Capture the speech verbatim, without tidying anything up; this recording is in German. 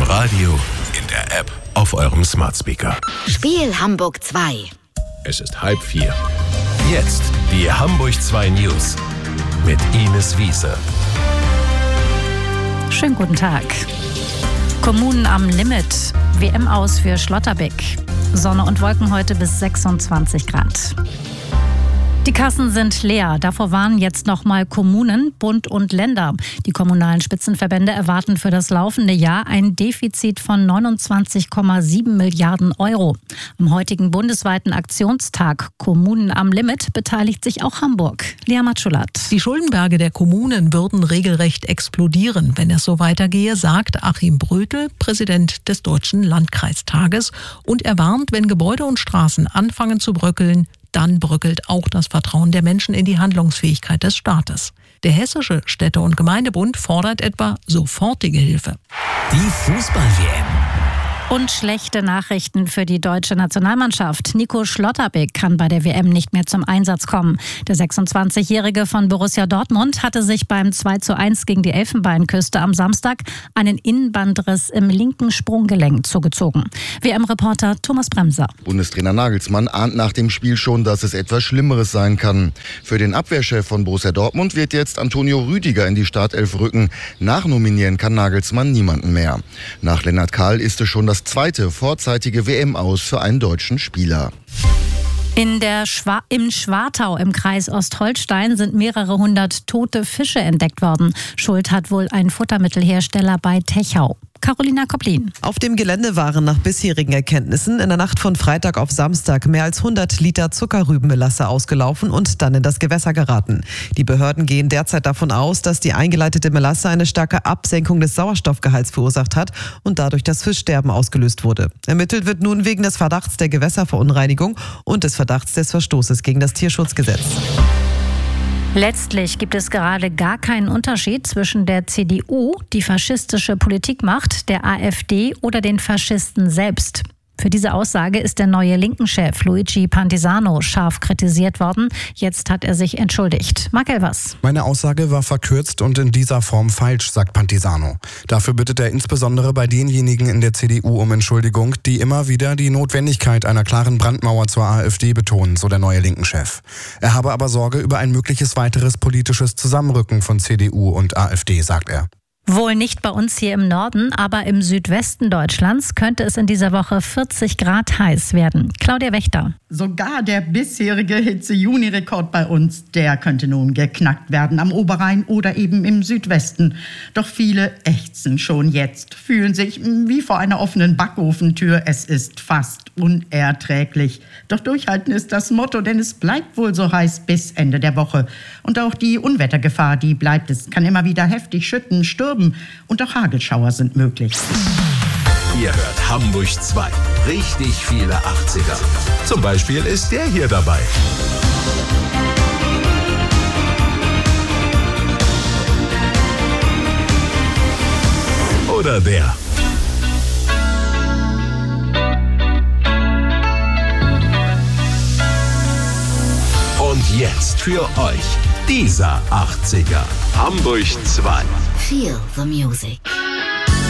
Radio, in der App, auf eurem Smart Speaker. Spiel Hamburg zwei. Es ist halb vier. Jetzt die Hamburg zwei News mit Ines Wiese. Schönen guten Tag. Kommunen am Limit. W M aus für Schlotterbeck. Sonne und Wolken heute bis sechsundzwanzig Grad. Die Kassen sind leer. Davor warnen jetzt nochmal Kommunen, Bund und Länder. Die kommunalen Spitzenverbände erwarten für das laufende Jahr ein Defizit von neunundzwanzig Komma sieben Milliarden Euro. Am heutigen bundesweiten Aktionstag Kommunen am Limit beteiligt sich auch Hamburg. Lea Matschulat. Die Schuldenberge der Kommunen würden regelrecht explodieren, wenn es so weitergehe, sagt Achim Brötel, Präsident des Deutschen Landkreistages. Und er warnt, wenn Gebäude und Straßen anfangen zu bröckeln, dann bröckelt auch das Vertrauen der Menschen in die Handlungsfähigkeit des Staates. Der Hessische Städte- und Gemeindebund fordert etwa sofortige Hilfe. Die Fußball-W M. Und schlechte Nachrichten für die deutsche Nationalmannschaft. Nico Schlotterbeck kann bei der W M nicht mehr zum Einsatz kommen. Der sechsundzwanzigjährige von Borussia Dortmund hatte sich beim zwei zu eins gegen die Elfenbeinküste am Samstag einen Innenbandriss im linken Sprunggelenk zugezogen. W M-Reporter Thomas Bremser. Bundestrainer Nagelsmann ahnt nach dem Spiel schon, dass es etwas Schlimmeres sein kann. Für den Abwehrchef von Borussia Dortmund wird jetzt Antonio Rüdiger in die Startelf rücken. Nachnominieren kann Nagelsmann niemanden mehr. Nach Lennart Kahl ist es schon das zweite vorzeitige W M-Aus für einen deutschen Spieler. In der Schwa- Im Schwartau im Kreis Ostholstein sind mehrere hundert tote Fische entdeckt worden. Schuld hat wohl ein Futtermittelhersteller bei Techau. Carolina Koplin. Auf dem Gelände waren nach bisherigen Erkenntnissen in der Nacht von Freitag auf Samstag mehr als hundert Liter Zuckerrübenmelasse ausgelaufen und dann in das Gewässer geraten. Die Behörden gehen derzeit davon aus, dass die eingeleitete Melasse eine starke Absenkung des Sauerstoffgehalts verursacht hat und dadurch das Fischsterben ausgelöst wurde. Ermittelt wird nun wegen des Verdachts der Gewässerverunreinigung und des Verdachts des Verstoßes gegen das Tierschutzgesetz. Letztlich gibt es gerade gar keinen Unterschied zwischen der C D U, die faschistische Politik macht, der AfD oder den Faschisten selbst. Für diese Aussage ist der neue Linken-Chef Luigi Pantisano scharf kritisiert worden. Jetzt hat er sich entschuldigt. Marc Elvers. Meine Aussage war verkürzt und in dieser Form falsch, sagt Pantisano. Dafür bittet er insbesondere bei denjenigen in der C D U um Entschuldigung, die immer wieder die Notwendigkeit einer klaren Brandmauer zur AfD betonen, so der neue Linken-Chef. Er habe aber Sorge über ein mögliches weiteres politisches Zusammenrücken von C D U und AfD, sagt er. Wohl nicht bei uns hier im Norden, aber im Südwesten Deutschlands könnte es in dieser Woche vierzig Grad heiß werden. Claudia Wächter. Sogar der bisherige Hitze-Juni-Rekord bei uns, der könnte nun geknackt werden am Oberrhein oder eben im Südwesten. Doch viele ächzen schon jetzt, fühlen sich wie vor einer offenen Backofentür. Es ist fast unerträglich. Doch durchhalten ist das Motto, denn es bleibt wohl so heiß bis Ende der Woche. Und auch die Unwettergefahr, die bleibt. Es kann immer wieder heftig schütten, stürmen und auch Hagelschauer sind möglich. Ihr hört Hamburg zwei. Richtig viele achtziger. Zum Beispiel ist der hier dabei. Oder der. Und jetzt für euch dieser achtziger. Hamburg zwei. Feel the music.